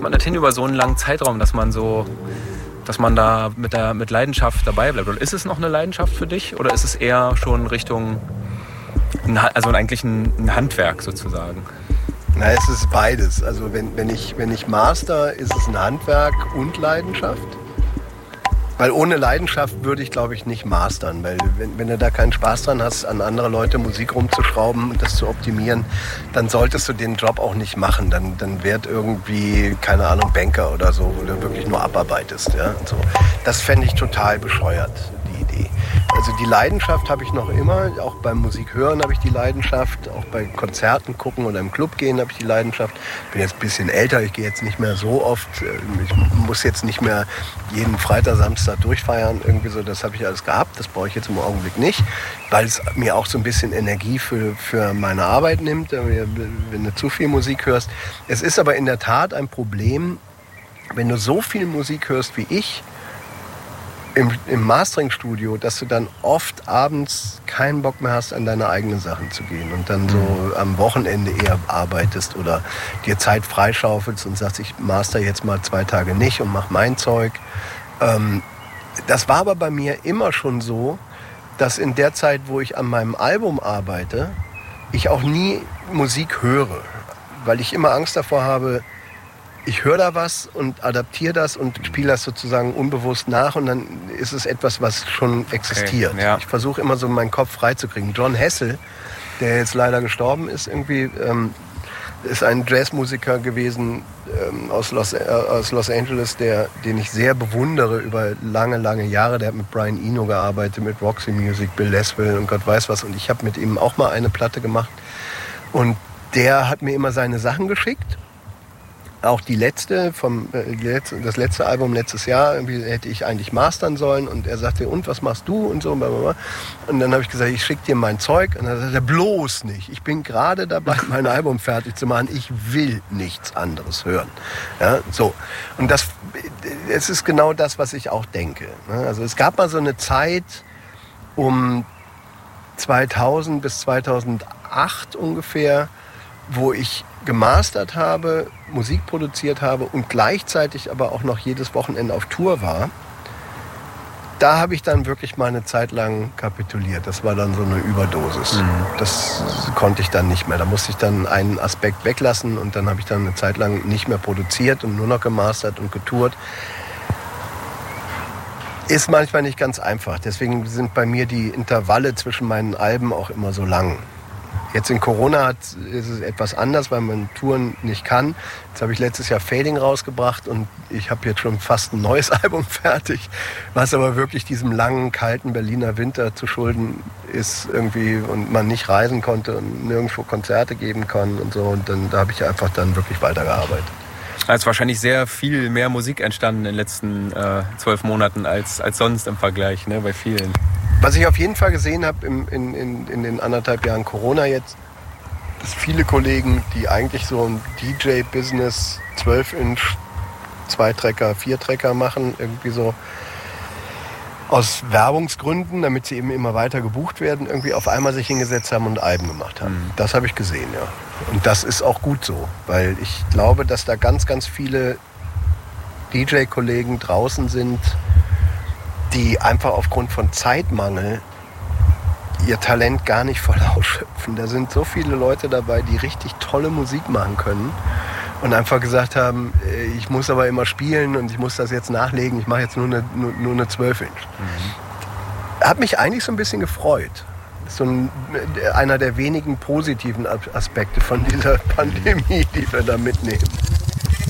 kriegt man das hin über so einen langen Zeitraum, dass man da mit Leidenschaft dabei bleibt? Oder ist es noch eine Leidenschaft für dich? Oder ist es eher schon Richtung, eigentlich ein Handwerk sozusagen? Na, es ist beides. Also wenn ich master, ist es ein Handwerk und Leidenschaft. Weil ohne Leidenschaft würde ich, glaube ich, nicht mastern. Weil wenn du da keinen Spaß dran hast, an andere Leute Musik rumzuschrauben und das zu optimieren, dann solltest du den Job auch nicht machen. Dann werd irgendwie, keine Ahnung, Banker oder so, wo du wirklich nur abarbeitest. Ja? So. Das fände ich total bescheuert, die Idee. Also die Leidenschaft habe ich noch immer, auch beim Musik hören habe ich die Leidenschaft, auch bei Konzerten gucken oder im Club gehen habe ich die Leidenschaft. Ich bin jetzt ein bisschen älter, ich gehe jetzt nicht mehr so oft, ich muss jetzt nicht mehr jeden Freitag, Samstag durchfeiern, irgendwie so, das habe ich alles gehabt, das brauche ich jetzt im Augenblick nicht, weil es mir auch so ein bisschen Energie für meine Arbeit nimmt, wenn du zu viel Musik hörst. Es ist aber in der Tat ein Problem, wenn du so viel Musik hörst wie ich, im Mastering-Studio, dass du dann oft abends keinen Bock mehr hast, an deine eigenen Sachen zu gehen und dann so am Wochenende eher arbeitest oder dir Zeit freischaufelst und sagst, ich master jetzt mal 2 Tage nicht und mach mein Zeug. Das war aber bei mir immer schon so, dass in der Zeit, wo ich an meinem Album arbeite, ich auch nie Musik höre, weil ich immer Angst davor habe, ich höre da was und adaptiere das und spiele das sozusagen unbewusst nach und dann ist es etwas, was schon existiert. Okay, ja. Ich versuche immer so meinen Kopf freizukriegen. John Hassel, der jetzt leider gestorben ist, ist ein Jazzmusiker gewesen aus Los Angeles, den ich sehr bewundere über lange, lange Jahre. Der hat mit Brian Eno gearbeitet, mit Roxy Music, Bill Laswell und Gott weiß was. Und ich habe mit ihm auch mal eine Platte gemacht. Und der hat mir immer seine Sachen geschickt. Auch die letzte, das letzte Album letztes Jahr, hätte ich eigentlich mastern sollen. Und er sagte, und was machst du? Und so. Und dann habe ich gesagt, ich schicke dir mein Zeug. Und dann sagt er, bloß nicht. Ich bin gerade dabei, mein Album fertig zu machen. Ich will nichts anderes hören. Ja, so. Und es ist genau das, was ich auch denke. Also es gab mal so eine Zeit um 2000 bis 2008 ungefähr, wo ich gemastert habe, Musik produziert habe und gleichzeitig aber auch noch jedes Wochenende auf Tour war. Da habe ich dann wirklich mal eine Zeit lang kapituliert. Das war dann so eine Überdosis. Das konnte ich dann nicht mehr. Da musste ich dann einen Aspekt weglassen und dann habe ich dann eine Zeit lang nicht mehr produziert und nur noch gemastert und getourt. Ist manchmal nicht ganz einfach. Deswegen sind bei mir die Intervalle zwischen meinen Alben auch immer so lang. Jetzt in Corona ist es etwas anders, weil man Touren nicht kann. Jetzt habe ich letztes Jahr Fading rausgebracht und ich habe jetzt schon fast ein neues Album fertig, was aber wirklich diesem langen, kalten Berliner Winter zu schulden ist irgendwie und man nicht reisen konnte und nirgendwo Konzerte geben kann und so. Und da habe ich einfach dann wirklich weitergearbeitet. Da ist wahrscheinlich sehr viel mehr Musik entstanden in den letzten 12 Monaten als sonst im Vergleich, ne, bei vielen. Was ich auf jeden Fall gesehen habe in den 1,5 Jahren Corona jetzt, dass viele Kollegen, die eigentlich so ein DJ-Business 12-Inch, 2-Trecker, 4-Trecker machen, irgendwie so aus Werbungsgründen, damit sie eben immer weiter gebucht werden, irgendwie auf einmal sich hingesetzt haben und Alben gemacht haben. Das habe ich gesehen, ja. Und das ist auch gut so, weil ich glaube, dass da ganz, ganz viele DJ-Kollegen draußen sind, die einfach aufgrund von Zeitmangel ihr Talent gar nicht voll ausschöpfen. Da sind so viele Leute dabei, die richtig tolle Musik machen können und einfach gesagt haben, ich muss aber immer spielen und ich muss das jetzt nachlegen, ich mache jetzt nur eine 12-Inch. Hat mich eigentlich so ein bisschen gefreut. Das ist einer der wenigen positiven Aspekte von dieser Pandemie, die wir da mitnehmen.